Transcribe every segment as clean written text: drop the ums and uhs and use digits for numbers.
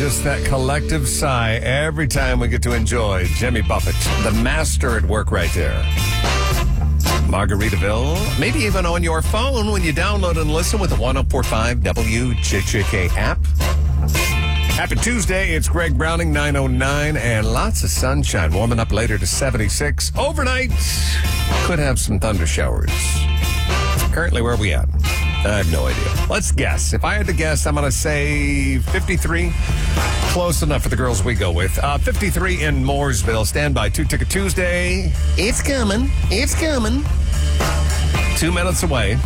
just that collective sigh every time we get to enjoy Jimmy Buffett, the master at work right there. Margaritaville, maybe even on your phone when you download and listen with the 104.5 WJJK app. Happy Tuesday, it's Greg Browning, 9:09, and lots of sunshine, warming up later to 76. Overnight, could have some thunder showers. Currently, where are we at? I have no idea. Let's guess. If I had to guess, I'm going to say 53. Close enough for the girls we go with. 53 in Mooresville. Stand by. 2-Ticket Tuesday. It's coming. It's coming. 2 minutes away.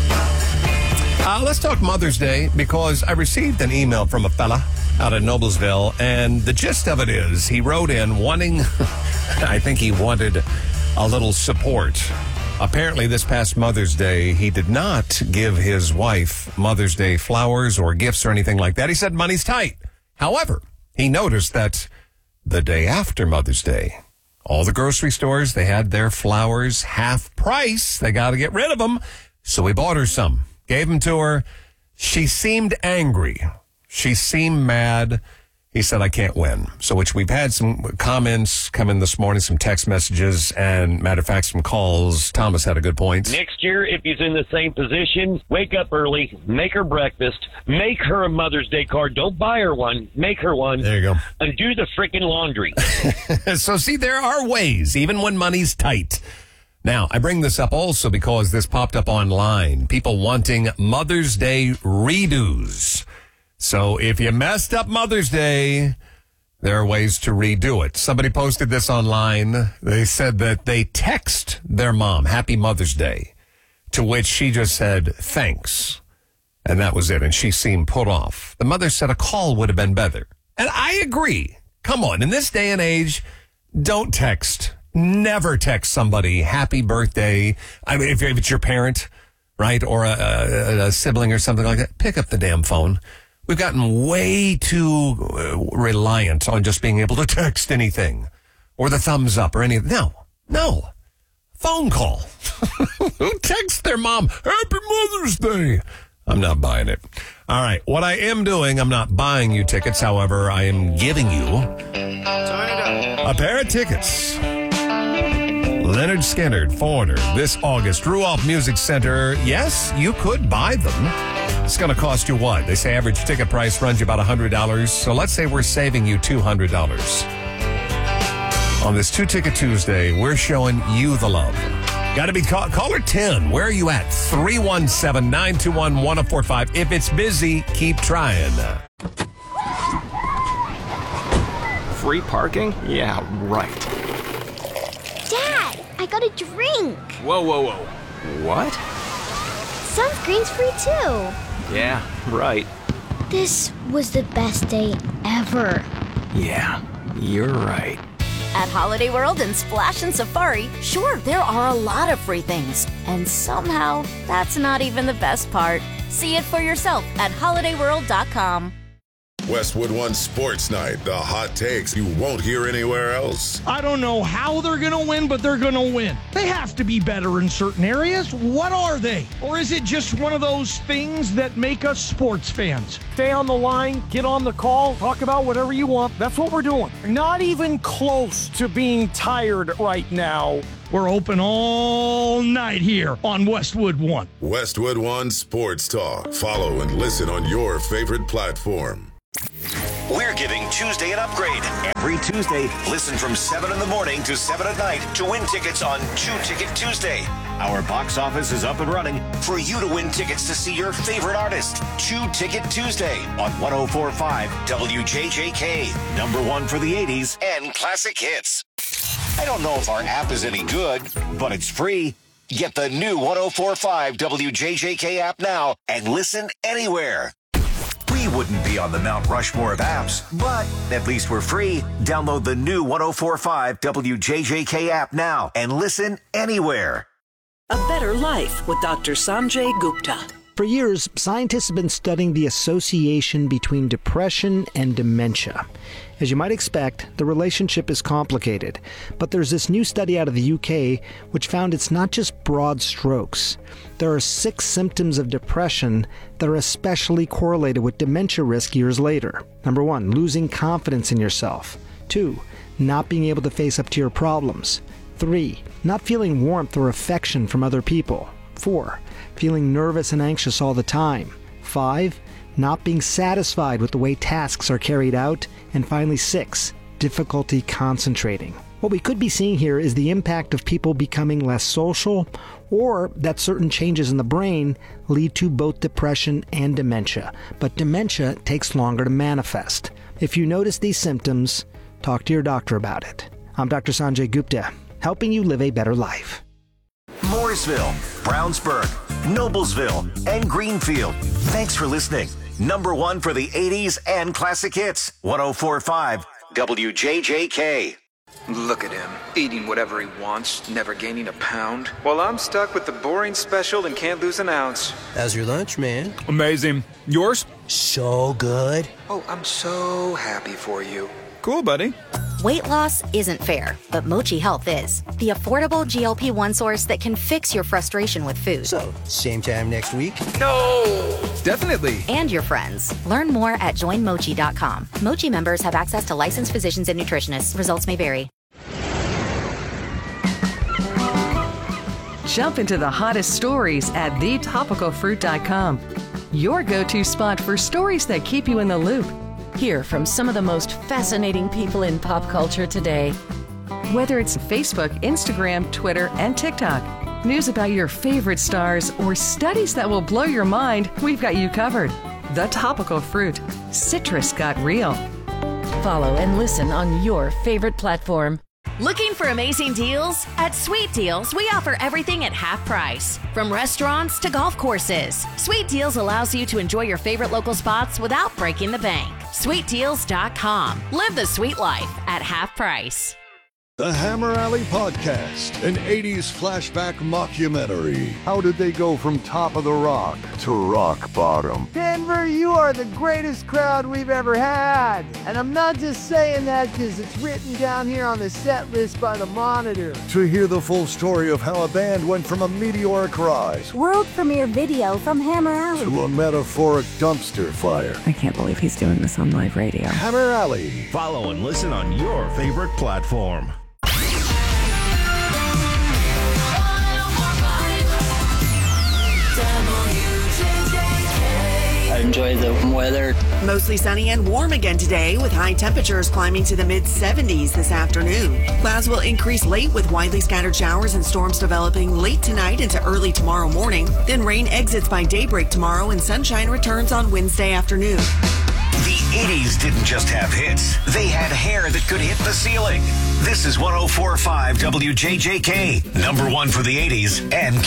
Let's talk Mother's Day, because I received an email from a fella out of Noblesville, and the gist of it is he wrote in wanting, I think he wanted a little support. Apparently, this past Mother's Day, he did not give his wife Mother's Day flowers or gifts or anything like that. He said money's tight. However, he noticed that the day after Mother's Day, all the grocery stores, they had their flowers half price. They got to get rid of them. So he bought her some, gave them to her. She seemed angry. She seemed mad. He said, I can't win. So which we've had some comments come in this morning, some text messages, and matter of fact, some calls. Thomas had a good point. Next year, if he's in the same position, wake up early, make her breakfast, make her a Mother's Day card. Don't buy her one. Make her one. There you go. And do the freaking laundry. So see, there are ways, even when money's tight. Now, I bring this up also because this popped up online. People wanting Mother's Day redos. So if you messed up Mother's Day, there are ways to redo it. Somebody posted this online. They said that they text their mom, Happy Mother's Day, to which she just said, thanks. And that was it. And she seemed put off. The mother said a call would have been better. And I agree. Come on. In this day and age, don't text. Never text somebody happy birthday. I mean, if it's your parent, right, or a sibling or something like that, pick up the damn phone. We've gotten way too reliant on just being able to text anything or the thumbs up or anything. No. Phone call. Who texts their mom, Happy Mother's Day? I'm not buying it. All right. What I am doing, I'm not buying you tickets. However, I am giving you a pair of tickets. Leonard Skinner, Foreigner, this August. Ruoff Music Center. Yes, you could buy them. It's going to cost you what? They say average ticket price runs you about $100. So let's say we're saving you $200. On this 2-Ticket Tuesday, we're showing you the love. Got to be caller 10. Where are you at? 317-921-1045. If it's busy, keep trying. Free parking? Yeah, right. Dad, I got a drink. Whoa. What? Sunscreen's free too. Yeah, right. This was the best day ever. Yeah, you're right. At Holiday World and Splash and Safari, sure, there are a lot of free things. And somehow, that's not even the best part. See it for yourself at holidayworld.com. Westwood One Sports Night, the hot takes you won't hear anywhere else. I don't know how they're going to win, but they're going to win. They have to be better in certain areas. What are they? Or is it just one of those things that make us sports fans? Stay on the line, get on the call, talk about whatever you want. That's what we're doing. Not even close to being tired right now. We're open all night here on Westwood One. Westwood One Sports Talk. Follow and listen on your favorite platform. We're giving Tuesday an upgrade. Every Tuesday, listen from 7 in the morning to 7 at night to win tickets on 2-Ticket Tuesday. Our box office is up and running for you to win tickets to see your favorite artist. 2-Ticket Tuesday on 104.5 WJJK. Number 1 for the 80s and classic hits. I don't know if our app is any good, but it's free. Get the new 104.5 WJJK app now and listen anywhere. We wouldn't be on the Mount Rushmore of apps, but at least we're free. Download the new 104.5 WJJK app now and listen anywhere. A Better Life with Dr. Sanjay Gupta. For years, scientists have been studying the association between depression and dementia. As you might expect, the relationship is complicated, but there's this new study out of the UK which found it's not just broad strokes. There are 6 symptoms of depression that are especially correlated with dementia risk years later. Number 1, losing confidence in yourself. 2, not being able to face up to your problems. 3, not feeling warmth or affection from other people. 4, feeling nervous and anxious all the time. 5, not being satisfied with the way tasks are carried out. And finally 6, difficulty concentrating. What we could be seeing here is the impact of people becoming less social, or that certain changes in the brain lead to both depression and dementia. But dementia takes longer to manifest. If you notice these symptoms, talk to your doctor about it. I'm Dr. Sanjay Gupta, helping you live a better life. Mooresville, Brownsburg, Noblesville, and Greenfield. Thanks for listening. Number 1 for the 80s and classic hits. 104.5 WJJK. Look at him, eating whatever he wants, never gaining a pound. Well, I'm stuck with the boring special and can't lose an ounce. How's your lunch, man? Amazing. Yours? So good. Oh, I'm so happy for you. Cool, buddy. Weight loss isn't fair, but Mochi Health is. The affordable GLP-1 source that can fix your frustration with food. So, same time next week? No! Definitely. And your friends. Learn more at joinmochi.com. Mochi members have access to licensed physicians and nutritionists. Results may vary. Jump into the hottest stories at thetopicalfruit.com. Your go-to spot for stories that keep you in the loop. Hear from some of the most fascinating people in pop culture today. Whether it's Facebook, Instagram, Twitter, and TikTok, news about your favorite stars, or studies that will blow your mind, we've got you covered. The Topical Fruit. Citrus got real. Follow and listen on your favorite platform. Looking for amazing deals? At Sweet Deals, we offer everything at half price. From restaurants to golf courses, Sweet Deals allows you to enjoy your favorite local spots without breaking the bank. SweetDeals.com. Live the sweet life at half price. The Hammer Alley Podcast, an 80s flashback mockumentary. How did they go from top of the rock to rock bottom? Denver, you are the greatest crowd we've ever had. And I'm not just saying that because it's written down here on the set list by the Monitor. To hear the full story of how a band went from a meteoric rise, world premiere video from Hammer Alley, to a metaphoric dumpster fire. I can't believe he's doing this on live radio. Hammer Alley. Follow and listen on your favorite platform. I enjoy the weather. Mostly sunny and warm again today, with high temperatures climbing to the mid-70s this afternoon. Clouds will increase late with widely scattered showers and storms developing late tonight into early tomorrow morning. Then rain exits by daybreak tomorrow and sunshine returns on Wednesday afternoon. The 80s didn't just have hits. They had hair that could hit the ceiling. This is 104.5 WJJK, number 1 for the 80s and